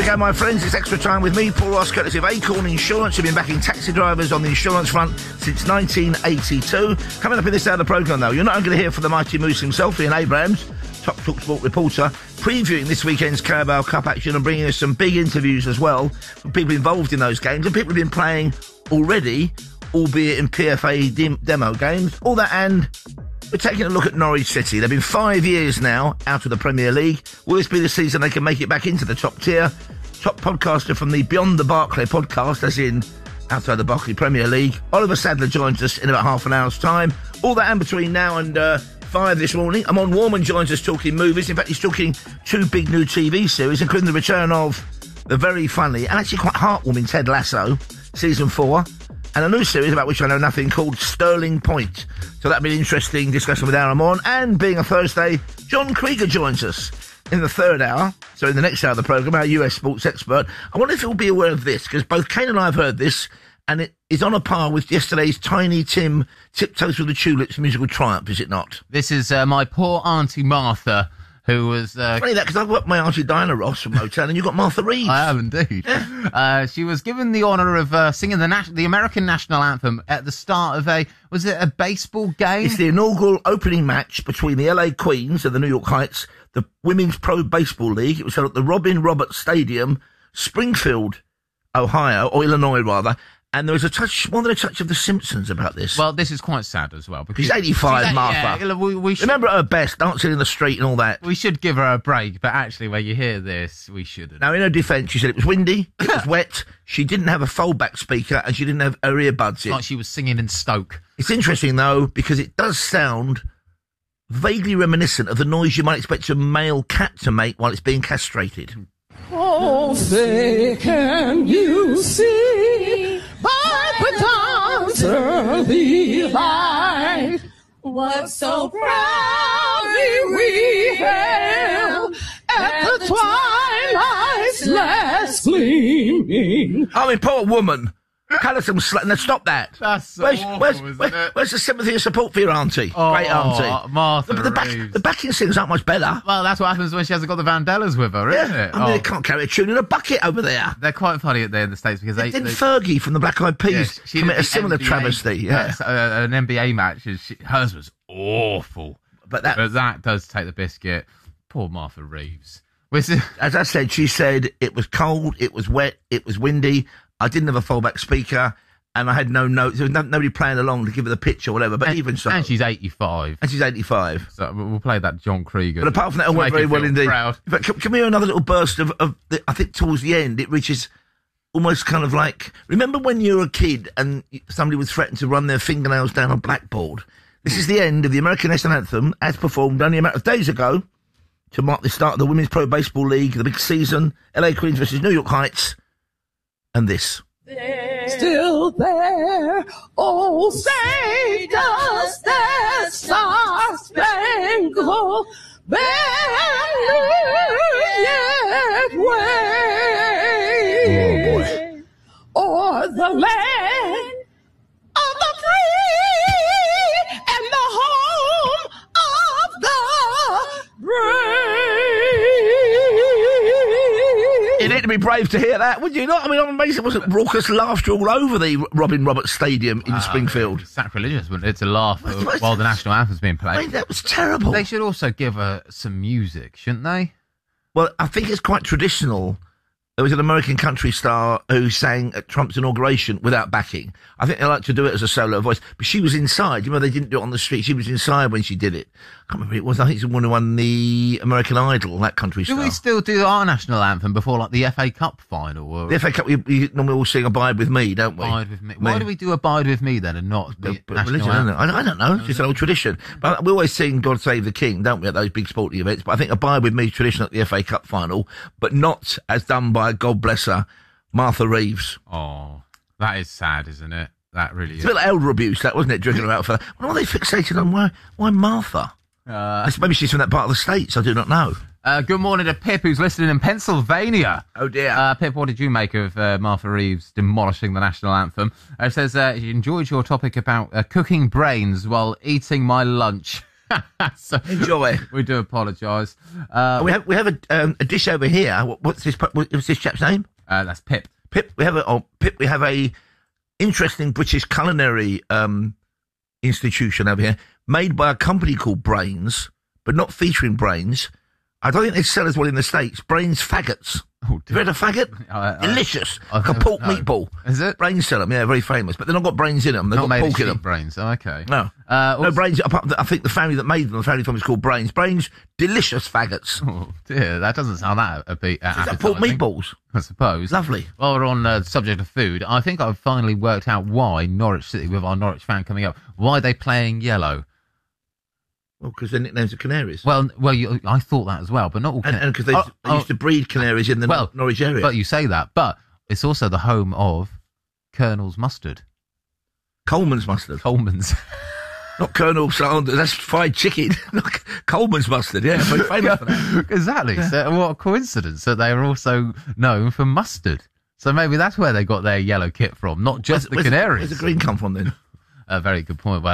we go, my friends. It's extra time with me, Paul Ross, courtesy of Acorn Insurance. We've been backing taxi drivers on the insurance front since 1982. Coming up in this hour of the programme, though, you're not only going to hear from the mighty Moose himself, Ian Abrahams, top TalkSport reporter, previewing this weekend's Carabao Cup action and bringing us some big interviews as well from people involved in those games and people who've been playing already, albeit in PFA demo games. All that, and we're taking a look at Norwich City. They've been 5 years now out of the Premier League. Will this be the season they can make it back into the top tier? Top podcaster from the Beyond the Barclay podcast, as in outside the Barclay Premier League, Oliver Sadler joins us in about half an hour's time. All that and between now and 5 this morning. Amon Warman joins us talking movies. In fact, he's talking 2 big new TV series, including the return of the very funny and actually quite heartwarming Ted Lasso, season 4, and a new series about which I know nothing called Sterling Point. So that'll be an interesting discussion with Aaron Moore. And being a Thursday, John Krieger joins us in the third hour, so in the next hour of the programme, our US sports expert. I wonder if you'll be aware of this, because both Kane and I have heard this, and it is on a par with yesterday's Tiny Tim Tiptoe Through the Tulips musical triumph, is it not? This is my poor Auntie Martha, who was... Funny that, because I've got my Auntie Diana Ross from Motown, and you've got Martha Reeves. I have indeed. Yeah. She was given the honour of singing the American national anthem at the start of a baseball game? It's the inaugural opening match between the LA Queens and the New York Heights, the Women's Pro Baseball League. It was held at the Robin Roberts Stadium, Springfield, Ohio, or Illinois rather. And there was more than a touch of The Simpsons about this. Well, this is quite sad as well. Because she's 85, Martha. Yeah, we should, remember at her best, dancing in the street and all that. We should give her a break, but actually, when you hear this, we shouldn't. Now, in her defence, she said it was windy, it was wet, she didn't have a foldback speaker, and she didn't have her earbuds in. Like she was singing in Stoke. It's interesting, though, because it does sound vaguely reminiscent of the noise you might expect a male cat to make while it's being castrated. Oh, say, can you see by the dawn's early light what so proudly we hailed at the twilight's last gleaming? I mean, poor woman. Colour some now stop that. That's so awful, isn't it? Where's the sympathy and support for your auntie? Oh, great auntie. Martha the backing singers aren't much better. Well, that's what happens when she hasn't got the Vandellas with her, isn't it? I mean, they can't carry a tune in a bucket over there. They're quite funny there in the States because Didn't Fergie from the Black Eyed Peas commit a similar travesty? Yeah, an NBA match. Hers was awful. But that does take the biscuit. Poor Martha Reeves. As I said, she said it was cold, it was wet, it was windy. I didn't have a fallback speaker, and I had no notes. There was nobody playing along to give her the pitch or whatever. But even so, and she's 85. So we'll play that John Krieger. But apart from that, it went very well indeed. But can we hear another little burst of I think towards the end, it reaches almost kind of like, remember when you were a kid and somebody was threatened to run their fingernails down a blackboard? This is the end of the American National Anthem, as performed only a matter of days ago, to mark the start of the Women's Pro Baseball League, the big season, LA Queens versus New York Heights. And this. Still there, oh, say does that star-spangled banner yet wave? Oh, boy. O'er the land of the free and the home of the brave. You need to be brave to hear that, would you not? I mean, I'm amazed it wasn't raucous laughter all over the Robin Roberts Stadium in Springfield. It's sacrilegious, wasn't it, to laugh while the national anthem's being played? I mean, that was terrible. They should also give her some music, shouldn't they? Well, I think it's quite traditional. There was an American country star who sang at Trump's inauguration without backing. I think they like to do it as a solo voice. But she was inside. You know, they didn't do it on the street. She was inside when she did it. I can't remember who it was. I think it's the one who won the American Idol, that country star. Do we still do our national anthem before, like, the FA Cup final? Or... The FA Cup, we normally all sing Abide With Me, don't we? Abide With Me. Why do we do Abide With Me, then, and not the national religion, anthem? I don't know. It's just an old tradition. But we always sing God Save the King, don't we, at those big sporting events. But I think Abide With Me is tradition at the FA Cup final, but not as done by, God bless her, Martha Reeves. Oh, that is sad, isn't it? That really is. It's a bit like elder abuse, that, wasn't it, drinking her out for that. Why are they fixated on why Martha? Maybe she's from that part of the States, I do not know. Good morning to Pip, who's listening in Pennsylvania. Oh, dear. Pip, what did you make of Martha Reeves demolishing the national anthem? It says, she enjoyed your topic about cooking brains while eating my lunch. So enjoy. We do apologise. We have a dish over here. What's this chap's name? That's Pip. Pip. We have a interesting British culinary institution over here, made by a company called Brains, but not featuring brains. I don't think they sell as well in the States. Brains faggots. Oh, have you had a faggot? Delicious. Like a pork meatball. Is it? Brains sell them, yeah, very famous. But they've not got brains in them. They've got pork in them. Brains, oh, okay. No. No brains. I think the family that made them, the family from is called Brains. Brains, delicious faggots. Oh, dear. That doesn't sound that appetizing. Pork meatballs. I suppose. Lovely. While we're on the subject of food, I think I've finally worked out why Norwich City, with our Norwich fan coming up, why they're playing yellow. Well, because their nicknames are canaries. Well, I thought that as well, but not all canaries. And because they used to breed canaries in the Norwich area. But you say that, but it's also the home of Colonel's mustard. Coleman's mustard. Coleman's. Not Colonel Sanders, that's fried chicken. Coleman's mustard, yeah, very famous for that. Exactly. Yeah. So what a coincidence that they are also known for mustard. So maybe that's where they got their yellow kit from, not just the canaries. Where's the green come from then? A very good point. Well,